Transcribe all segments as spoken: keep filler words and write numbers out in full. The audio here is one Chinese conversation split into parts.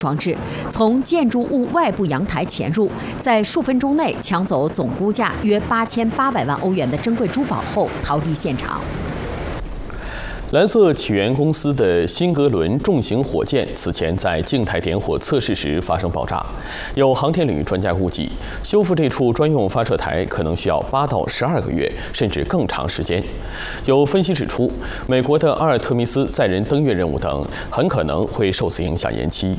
装置从建筑物外部阳台潜入，在数分钟内抢走总估价约八千八百万欧元的珍贵珠宝后逃离现场。 蓝色起源公司的新格伦重型火箭此前在静态点火测试时发生爆炸，有航天领域专家估计，修复这处专用发射台可能需要八到十二个月，甚至更长时间。有分析指出，美国的阿尔特弥斯载人登月任务等很可能会受此影响延期。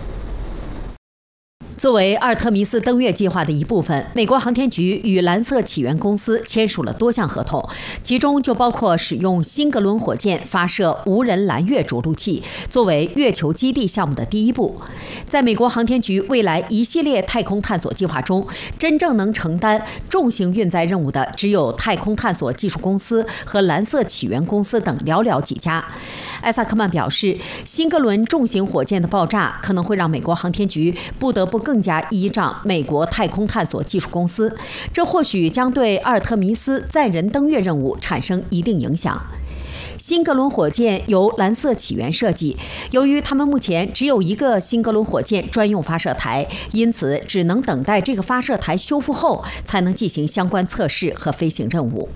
作为阿尔特弥斯登月计划的一部分，美国航天局与蓝色起源公司签署了多项合同，其中就包括使用新格伦火箭发射无人蓝月着陆器，作为月球基地项目的第一步。在美国航天局未来一系列太空探索计划中，真正能承担重型运载任务的只有太空探索技术公司和蓝色起源公司等寥寥几家。艾萨克曼表示，新格伦重型火箭的爆炸可能会让美国航天局不得不更加依仗美国太空探索技术公司，这或许将对阿尔特弥斯载人登月任务产生一定影响。新格伦火箭由蓝色起源设计，由于他们目前只有一个新格伦火箭专用发射台，因此只能等待这个发射台修复后，才能进行相关测试和飞行任务。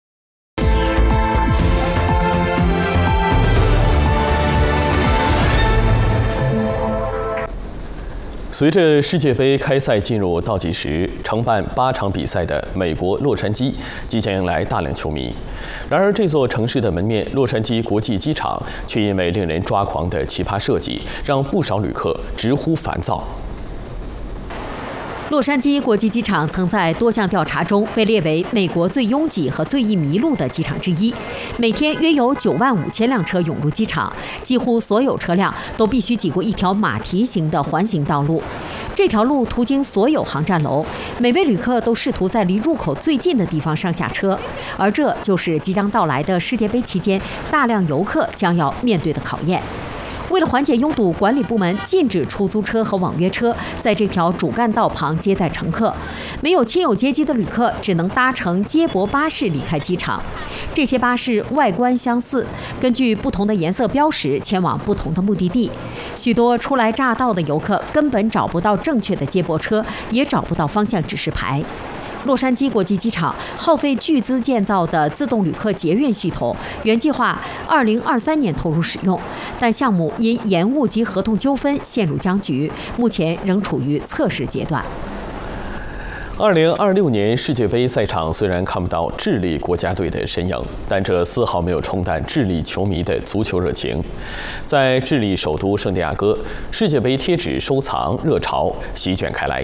随着世界杯开赛进入倒计时，承办八场比赛的美国洛杉矶即将迎来大量球迷。然而，这座城市的门面洛杉矶国际机场却因为令人抓狂的奇葩设计，让不少旅客直呼烦躁。 洛杉矶国际机场曾在多项调查中被列为美国最拥挤和最易迷路的机场之一，每天约有九万五千辆车涌入机场，几乎所有车辆都必须挤过一条马蹄形的环形道路。这条路途经所有航站楼，每位旅客都试图在离入口最近的地方上下车，而这就是即将到来的世界杯期间大量游客将要面对的考验。为了缓解拥堵，管理部门禁止出租车和网约车在这条主干道旁接载乘客。没有亲友接机的旅客只能搭乘接驳巴士离开机场。这些巴士外观相似，根据不同的颜色标识前往不同的目的地。许多初来乍到的游客根本找不到正确的接驳车，也找不到方向指示牌。洛杉矶国际机场耗费巨资建造的自动旅客捷运系统，原计划二零二三年投入使用，但项目因延误及合同纠纷陷入僵局，目前仍处于测试阶段。 二零二六年世界杯赛场虽然看不到智利国家队的身影，但这丝毫没有冲淡智利球迷的足球热情。在智利首都圣地亚哥，世界杯贴纸收藏热潮席卷开来。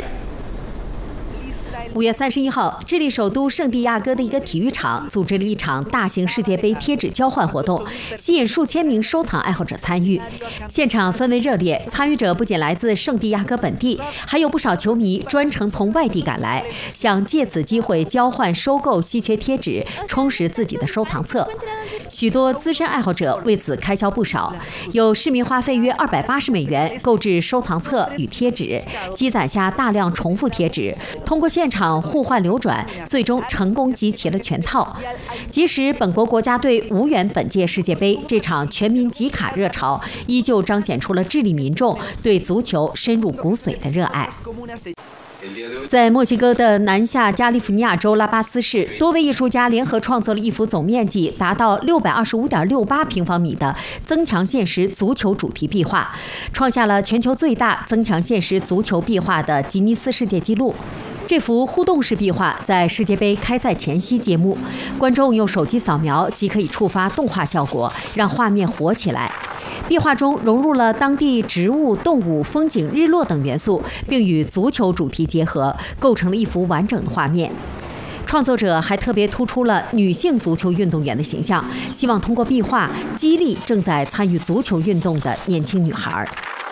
五月三十一号，智利首都圣地亚哥的一个体育场组织了一场大型世界杯贴纸交换活动，吸引数千名收藏爱好者参与。现场氛围热烈，参与者不仅来自圣地亚哥本地，还有不少球迷专程从外地赶来，想借此机会交换收购稀缺贴纸，充实自己的收藏册。许多资深爱好者为此开销不少，有市民花费约二百八十美元购置收藏册与贴纸，积攒下大量重复贴纸，通过现场互换流转，最终成功集齐了全套。即使本国国家队无缘本届世界杯，这场全民集卡热潮依旧彰显出了智利民众对足球深入骨髓的热爱。在墨西哥的南下加利福尼亚州拉巴斯市，多位艺术家联合创作了一幅总面积达到六百二十五点六八平方米的增强现实足球主题壁画，创下了全球最大增强现实足球壁画的吉尼斯世界纪录。这幅互动式壁画在世界杯开赛前夕揭幕，观众用手机扫描即可以触发动画效果，让画面活起来。壁画中融入了当地植物、动物、风景、日落等元素，并与足球主题结合，构成了一幅完整的画面。创作者还特别突出了女性足球运动员的形象，希望通过壁画激励正在参与足球运动的年轻女孩。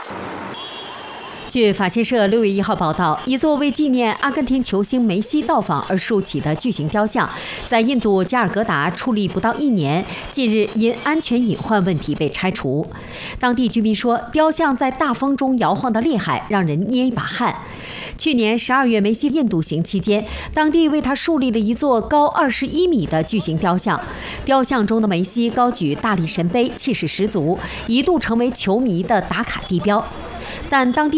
据法新社六月一号报道，一座为纪念阿根廷球星梅西到访而竖起的巨型雕像，在印度加尔各答矗立不到一年，近日因安全隐患问题被拆除。当地居民说，雕像在大风中摇晃得厉害，让人捏一把汗。去年十二月梅西印度行期间，当地为他树立了一座高二十一米的巨型雕像，雕像中的梅西高举大力神杯，气势十足，一度成为球迷的打卡地标。 但当地